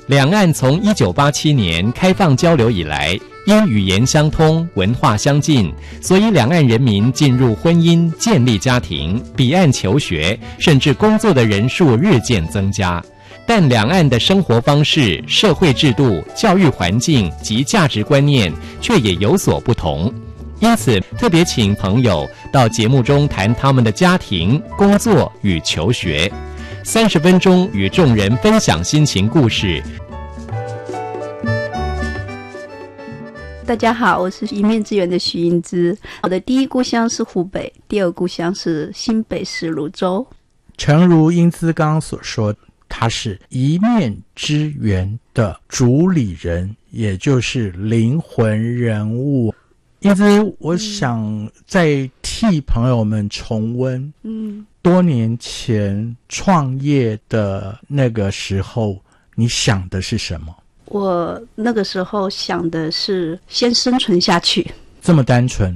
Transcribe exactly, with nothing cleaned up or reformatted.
两岸从一九八七年开放交流以来，因语言相通、文化相近，所以两岸人民进入婚姻、建立家庭、彼岸求学，甚至工作的人数日渐增加。但两岸的生活方式、社会制度、教育环境及价值观念却也有所不同。因此，特别请朋友到节目中谈他们的家庭、工作与求学。三十分钟与众人分享心情故事。 大家好，我是一面之缘的许英姿。我的第一故乡是湖北，第二故乡是新北市泸州。 诚如英姿刚刚所说，他是一面之缘的主理人，也就是灵魂人物。英姿，我想再替朋友们重温嗯，多年前创业的那个时候，你想的是什么？ 我那个时候想的是先生存下去。 这么单纯？